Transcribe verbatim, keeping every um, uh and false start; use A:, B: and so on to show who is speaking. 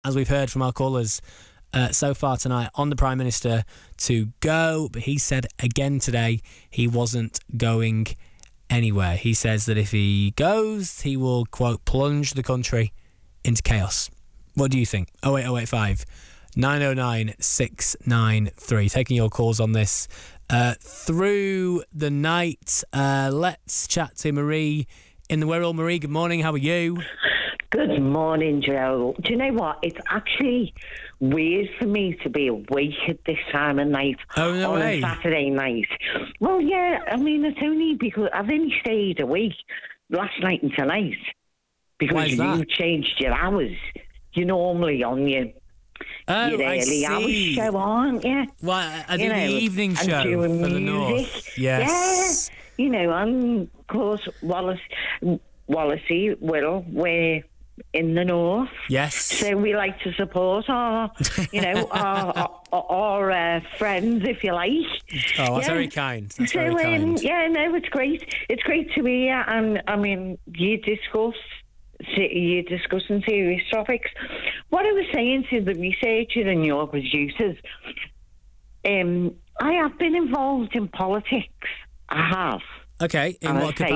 A: as we've heard from our callers uh, so far tonight, on the Prime Minister to go, but he said again today he wasn't going anywhere. He says that if he goes, he will, quote, plunge the country into chaos. What do you think? oh eight oh eight five nine oh nine six nine three. Taking your calls on this uh, through the night. Uh, let's chat to Marie in the Wirral. Marie, good morning. How are you?
B: Good morning, Joe. Do you know what? It's actually weird for me to be awake at this time of night
A: oh, no
B: on
A: way.
B: a Saturday night. Well, yeah, I mean, it's only because I've only stayed awake last night and tonight because you
A: that?
B: changed your hours. You're normally on your,
A: oh,
B: your early hours show, aren't you?
A: Well, I, I do
B: you
A: the
B: know,
A: evening
B: and
A: show
B: doing
A: for the
B: music.
A: North. Yes.
B: Yeah, you know, and of course, Wallace, Wallasey, Wirral, we're in the North.
A: Yes.
B: So we like to support our, you know, our, our, our uh, friends, if you like.
A: Oh, that's
B: yeah.
A: very kind. That's
B: so,
A: very kind.
B: Um, yeah, no, it's great. It's great to be here. And, I mean, you discuss, you're discussing serious topics. What I was saying to the researcher and your producers, um, I have been involved in politics. I have.
A: Okay, in
B: And
A: what
B: I say
A: capacity?